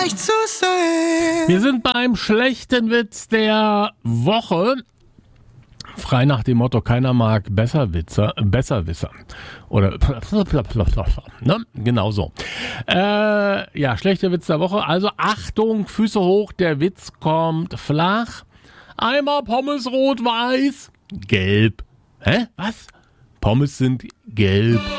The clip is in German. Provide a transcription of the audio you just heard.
Wir sind beim schlechten Witz der Woche. Frei nach dem Motto, keiner mag Besserwisser. Oder ne? Genau so. Ja, schlechter Witz der Woche. Also Achtung, Füße hoch, der Witz kommt flach. Einmal Pommes rot-weiß. Gelb. Hä? Was? Pommes sind gelb.